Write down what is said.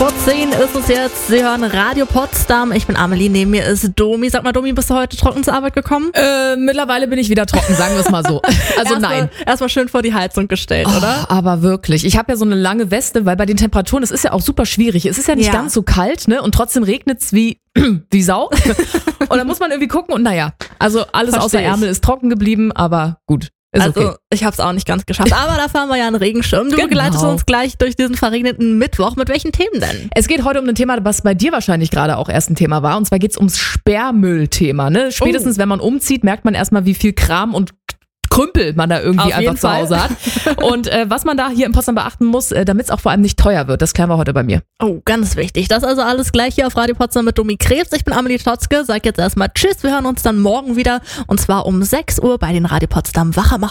10 ist es jetzt. Sie hören Radio Potsdam. Ich bin Amelie, neben mir ist Domi. Sag mal, Domi, bist du heute trocken zur Arbeit gekommen? Mittlerweile bin ich wieder trocken, sagen wir es mal so. Also nein. Erstmal schön vor die Heizung gestellt, oder? Aber wirklich. Ich habe ja so eine lange Weste, weil bei den Temperaturen, es ist ja auch super schwierig. Es ist ja nicht ganz so kalt, ne? Und trotzdem regnet's wie Sau. Und dann muss man irgendwie gucken und naja, also alles außer Ärmel ist trocken geblieben, aber gut. Okay. Ich habe es auch nicht ganz geschafft. Aber dafür haben wir ja einen Regenschirm. Du begleitest uns gleich durch diesen verregneten Mittwoch. Mit welchen Themen denn? Es geht heute um ein Thema, was bei dir wahrscheinlich gerade auch erst ein Thema war. Und zwar geht's ums Sperrmüllthema. Ne? Spätestens, wenn man umzieht, merkt man erstmal, wie viel Kram und Krümpel man da irgendwie einfach zu Hause hat. Und was man da hier im Potsdam beachten muss, damit es auch vor allem nicht teuer wird, das klären wir heute bei mir. Oh, ganz wichtig. Das also alles gleich hier auf Radio Potsdam mit Domi Krebs. Ich bin Amelie Totzke, sag jetzt erstmal Tschüss. Wir hören uns dann morgen wieder und zwar um 6 Uhr bei den Radio Potsdam Wachermacher.